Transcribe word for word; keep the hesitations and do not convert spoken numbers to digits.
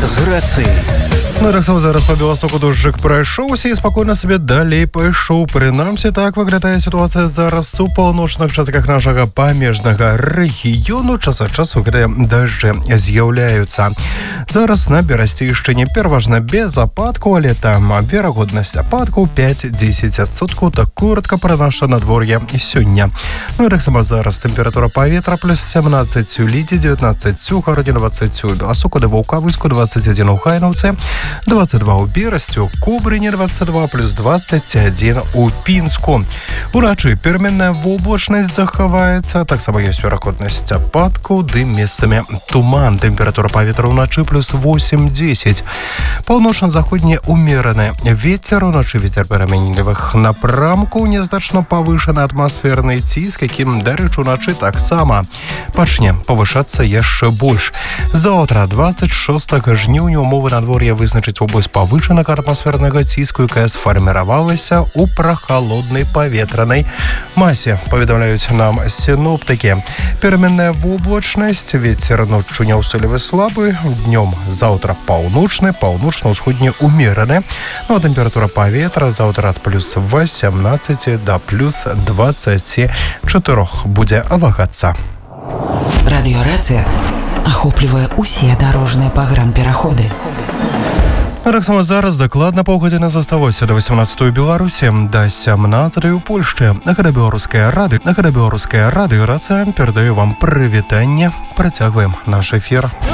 з рацыі. Ну, так само зараз по Беластоку дождик пройшоўся і спакойна сабе далей пайшоў. Прынамсі, так выглядае сітуацыя зараз у паўночных частках нашага памежнага рэгіёну. Час ад часу гэтыя дажджы з'яўляюцца. Зараз на берасцейшчыне пераважна без ападкаў, але там верагоднасць ападкаў пяць-дзесяць адсоткаў. Так коротка пра наша надвор'е сёння. Ну, і так само зараз тэмпература паветра плюс сямнаццаць у Лідзе, дзевятнаццаць у Гародзе, дваццаць у Беласоку, да Ваўкавыську, дваццаць адзін у Хайнаўцы, двадцать два у Берасці, у Кобрыне двадцать два, плюс двадцать один у Пінску. Уначы пераменная воблачнасць захаваецца, таксама ёсць верагоднасць ападкаў, ды месцамі туман. Тэмпература паветра ўначы плюс восемь-дзесяць. Паўночна-заходні умераны вецер, уначы вецер пераменлівых напрамкаў, незначна павышаны атмасферны ціск, якім, дарэчы, уначы таксама пачне павышацца яшчэ больш. Заўтра, двадцать шостага жніўня, умовы надвор'я вызначыць область павышанага атмасфернага ціску, якая сфарміравалася ў прахалоднай паветранай масе. Паведамляюць нам сіноптыкі. Пераменная воблачнасць, вецер ноччу няўстойлівы слабы, днём заўтра паўночны, паўночна-ўсходні умераны. Ну, а тэмпература паветра заўтра ад плюс восемнаццаць да плюс двадцать четыре будзе вагацца. Радыёрацыя ахоплівае усе дарожныя пагранпераходы. А так само зараз дакладна паўгадзіны засталося да восемнаццатай у Беларусі, да сямнаццатай у Польшчы. Гэта беларуская рады, гэта беларуская радыёрацыя перадаю вам прывітанне. Працягваем наш эфір.